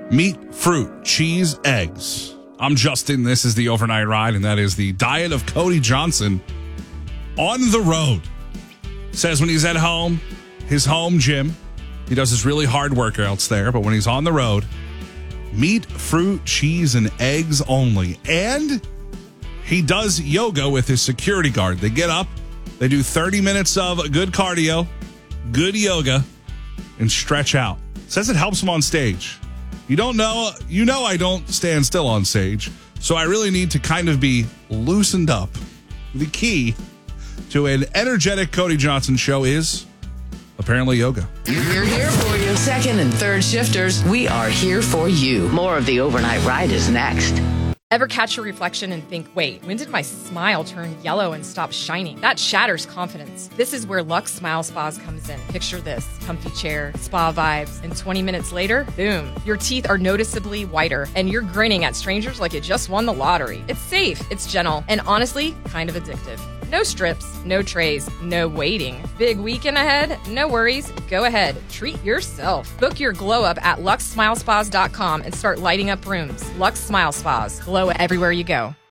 Meat, fruit, cheese, eggs. I'm Justin. This is the Overnight Ride, and that is the diet of Cody Johnson on the road. Says when he's at home, his home gym, he does his really hard workouts there, but when he's on the road, meat, fruit, cheese, and eggs only. And he does yoga with his security guard. They get up, they do 30 minutes of good cardio, good yoga, and stretch out. Says it helps him on stage. You know I don't stand still on stage, so I really need to kind of be loosened up. The key to an energetic Cody Johnson show is apparently yoga. We're here for you. Second and third shifters, we are here for you. More of the Overnight Ride is next. Ever catch your reflection and think, wait, when did my smile turn yellow and stop shining? That shatters confidence. This is where Lux Smile Spas comes in. Picture this: comfy chair, spa vibes, and 20 minutes later, boom, your teeth are noticeably whiter and you're grinning at strangers like you just won the lottery. It's safe, it's gentle, and honestly, kind of addictive. No strips, no trays, no waiting. Big weekend ahead? No worries. Go ahead. Treat yourself. Book your glow up at luxsmilespas.com and start lighting up rooms. Lux Smile Spas. Glow everywhere you go.